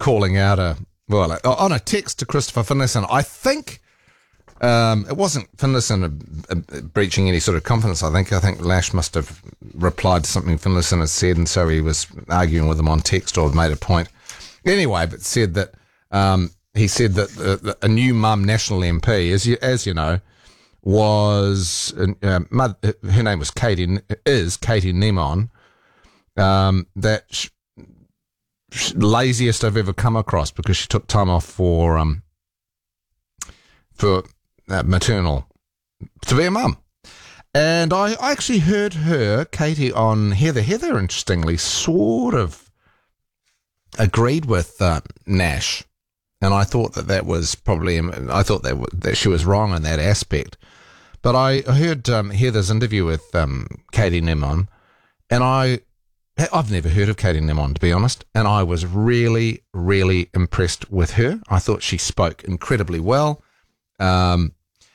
calling out on a text to Christopher Finlayson. I think it wasn't Finlayson breaching any sort of confidence. I think Lash must have replied to something Finlayson had said, and so he was arguing with him on text or made a point. Anyway, but said that he said that a new mum national MP, as you know, was her name was Katie Nemon. That laziest I've ever come across, because she took time off for maternal to be a mum. And I actually heard Katie, on Heather. Heather, interestingly, sort of agreed with Nash, and I thought that was probably, I thought that she was wrong in that aspect. But I heard Heather's interview with Katie Nemon, and I've never heard of Katie Nemon, to be honest, and I was really, really impressed with her. I thought she spoke incredibly well. And,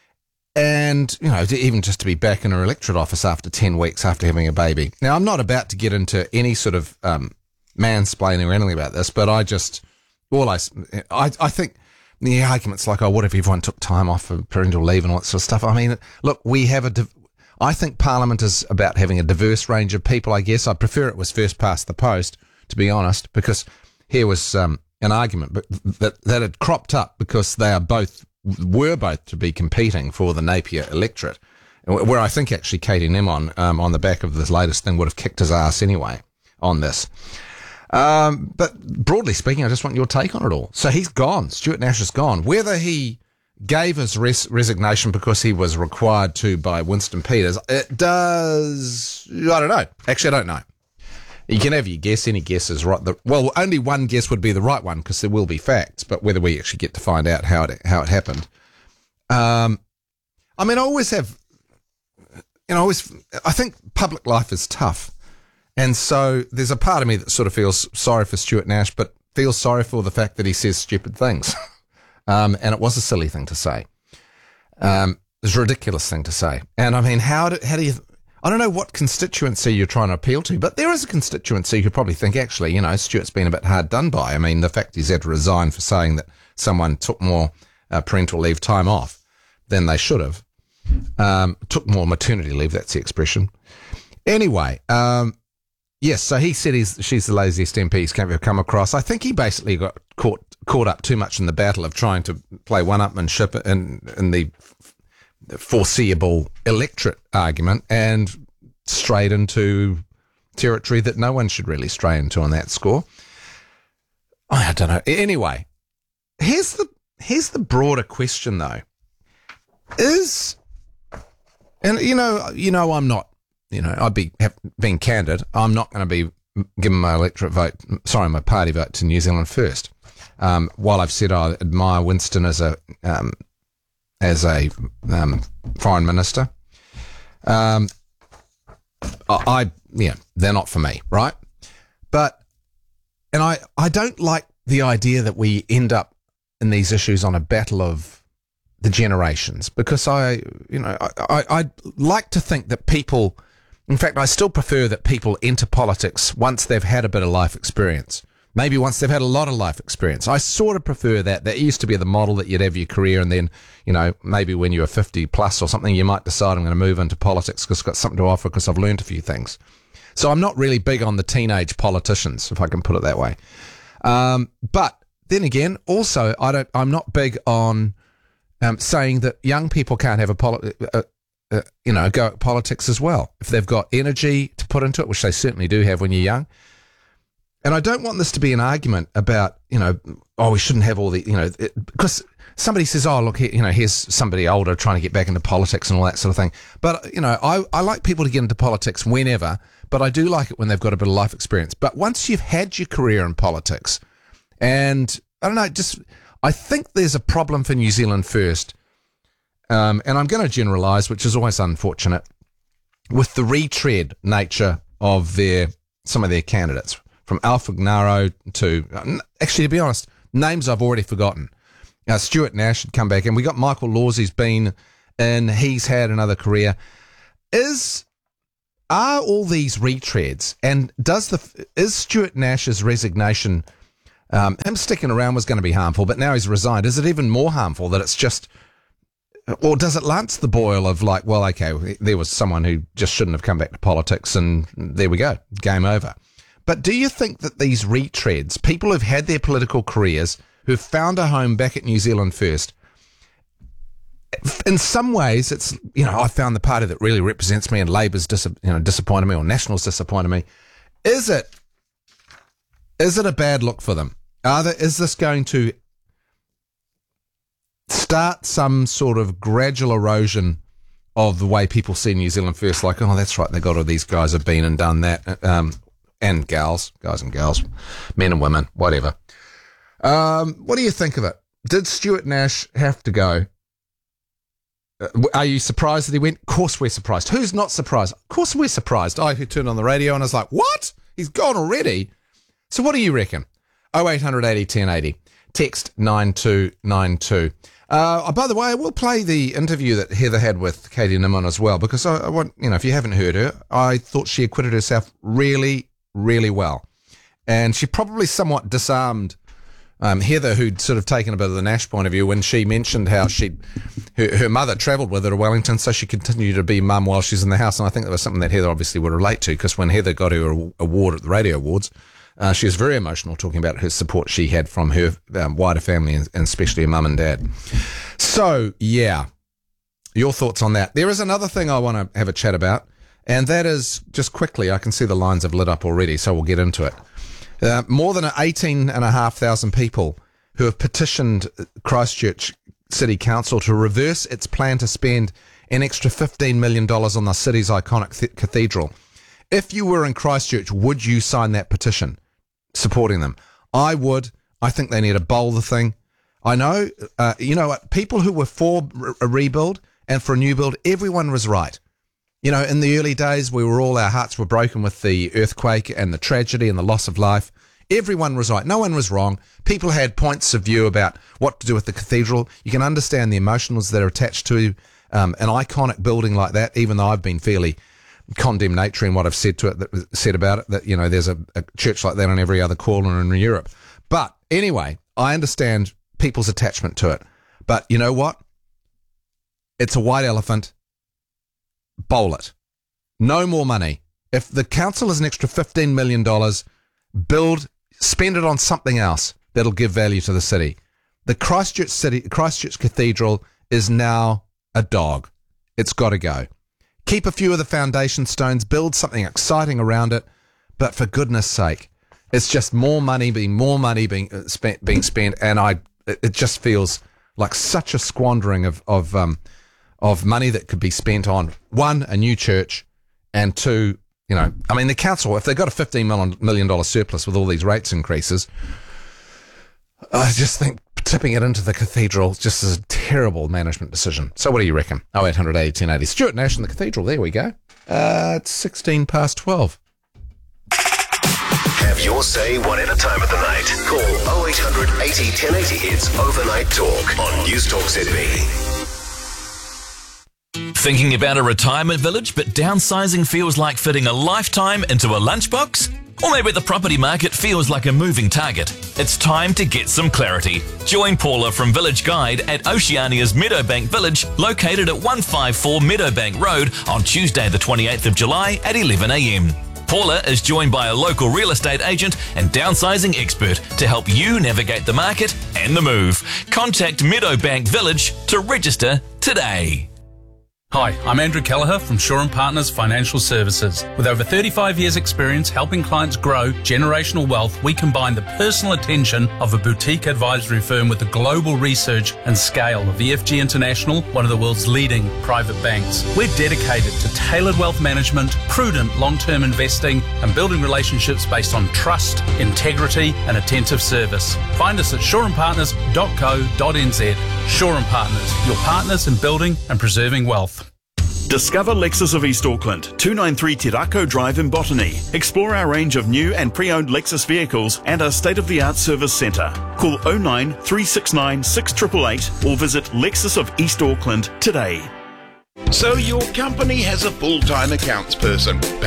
even just to be back in her electorate office after 10 weeks after having a baby. Now, I'm not about to get into any sort of mansplaining or anything about this, but I think the argument's like, what if everyone took time off for parental leave and all that sort of stuff? I mean, look, I think Parliament is about having a diverse range of people, I guess. I prefer it was first past the post, to be honest, because here was an argument that had cropped up because they were both to be competing for the Napier electorate, where I think actually Katie Nemon, on the back of this latest thing, would have kicked his ass anyway on this. But broadly speaking, I just want your take on it all. So he's gone. Stuart Nash is gone. Whether he gave his resignation because he was required to by Winston Peters, I don't know. Actually, I don't know. You can have your guess. Any guess is right. Only one guess would be the right one, because there will be facts, but whether we actually get to find out how it happened. I think public life is tough. And so there's a part of me that sort of feels sorry for Stuart Nash, but feels sorry for the fact that he says stupid things. And it was a silly thing to say. It was a ridiculous thing to say. And I mean, how do you, I don't know what constituency you're trying to appeal to, but there is a constituency who probably think, actually, Stuart's been a bit hard done by. I mean, the fact he's had to resign for saying that someone took more parental leave time off than they should have. Took more maternity leave, that's the expression. Anyway, yes, so he said she's the laziest MP he's come across. I think he basically got caught up too much in the battle of trying to play one-upmanship in the foreseeable electorate argument, and strayed into territory that no one should really stray into on that score. I don't know. Anyway, here's the broader question, though. I'm not, I'd be being candid. I'm not going to be giving my my party vote to New Zealand First. While I've said I admire Winston as a foreign minister, they're not for me, right? And I don't like the idea that we end up in these issues on a battle of the generations, because I like to think that people, in fact, I still prefer that people enter politics once they've had a bit of life experience. Maybe once they've had a lot of life experience. I sort of prefer that. That used to be the model, that you'd have your career and then, maybe when you're 50 plus or something, you might decide, I'm going to move into politics because I've got something to offer because I've learned a few things. So I'm not really big on the teenage politicians, if I can put it that way. But then again, also, I'm not big on saying that young people can't have go at politics as well, if they've got energy to put into it, which they certainly do have when you're young. And I don't want this to be an argument about, we shouldn't have all the, because somebody says, look, here's somebody older trying to get back into politics and all that sort of thing. But, I like people to get into politics whenever, but I do like it when they've got a bit of life experience. But once you've had your career in politics, and I don't know, I think there's a problem for New Zealand First, and I'm going to generalise, which is always unfortunate, with the retread nature of some of their candidates. From Alfred Gnaro to, actually, to be honest, names I've already forgotten. Stuart Nash had come back, and we got Michael Laws, who's been in, he's had another career. Are all these retreads, and is Stuart Nash's resignation Him sticking around was going to be harmful, but now he's resigned. Is it even more harmful that it's just, or does it lance the boil of like, well, okay, there was someone who just shouldn't have come back to politics and there we go, game over. But do you think that these retreads, people who've had their political careers, who've found a home back at New Zealand First, in some ways it's, I found the party that really represents me and Labour's disappointed me or National's disappointed me. Is it a bad look for them? Is this going to start some sort of gradual erosion of the way people see New Zealand First? Like, oh, that's right, they got all these guys have been and done that, and guys and gals, men and women, whatever. What do you think of it? Did Stuart Nash have to go? Are you surprised that he went? Of course we're surprised. Who's not surprised? Of course we're surprised. I turned on the radio and I was like, what? He's gone already? So what do you reckon? 0800 80 1080. Text 9292. By the way, I will play the interview that Heather had with Katie Nimon as well, because I want, if you haven't heard her, I thought she acquitted herself really, really well. And she probably somewhat disarmed Heather, who'd sort of taken a bit of the Nash point of view when she mentioned how her mother travelled with her to Wellington so she continued to be mum while she's in the house. And I think that was something that Heather obviously would relate to, because when Heather got her award at the Radio Awards, she was very emotional talking about her support she had from her wider family and especially her mum and dad. So, yeah, your thoughts on that. There is another thing I want to have a chat about, and that is, just quickly, I can see the lines have lit up already, so we'll get into it. More than 18,500 people who have petitioned Christchurch City Council to reverse its plan to spend an extra $15 million on the city's iconic cathedral. If you were in Christchurch, would you sign that petition supporting them? I would. I think they need to bowl the thing. I know, what, people who were for a rebuild and for a new build, everyone was right. In the early days, our hearts were broken with the earthquake and the tragedy and the loss of life. Everyone was right. No one was wrong. People had points of view about what to do with the cathedral. You can understand the emotions that are attached to an iconic building like that, even though I've been fairly condemnatory in what I've said about it, that, there's a church like that on every other corner in Europe. But anyway, I understand people's attachment to it. But you know what? It's a white elephant. Bowl it. No more money. If the council is an extra $15 million, spend it on something else that'll give value to the city. The Christchurch Cathedral is now a dog. It's got to go. Keep a few of the foundation stones, build something exciting around it, but for goodness sake, it's just more money being spent, and it just feels like such a squandering of money that could be spent on, one, a new church, and two, the council, if they've got a $15 million surplus with all these rates increases, I just think tipping it into the cathedral just is a terrible management decision. So what do you reckon? 0800 80 1080. Stuart Nash and the cathedral. There we go. It's 16 past 12. Have your say whatever time of the night. Call 0800 80 1080. It's Overnight Talk on News Talk ZB. Thinking about a retirement village, but downsizing feels like fitting a lifetime into a lunchbox? Or maybe the property market feels like a moving target. It's time to get some clarity. Join Paula from Village Guide at Oceania's Meadowbank Village, located at 154 Meadowbank Road, on Tuesday the 28th of July at 11 a.m. Paula is joined by a local real estate agent and downsizing expert to help you navigate the market and the move. Contact Meadowbank Village to register today. Hi, I'm Andrew Kelleher from Shaw & Partners Financial Services. With over 35 years' experience helping clients grow generational wealth, we combine the personal attention of a boutique advisory firm with the global research and scale of EFG International, one of the world's leading private banks. We're dedicated to tailored wealth management, prudent long-term investing, and building relationships based on trust, integrity, and attentive service. Find us at shawandpartners.co.nz. Shaw & Partners, your partners in building and preserving wealth. Discover Lexus of East Auckland, 293 Tirako Drive in Botany. Explore our range of new and pre-owned Lexus vehicles and our state-of-the-art service centre. Call 09 369 6888 or visit Lexus of East Auckland today. So your company has a full-time accounts person.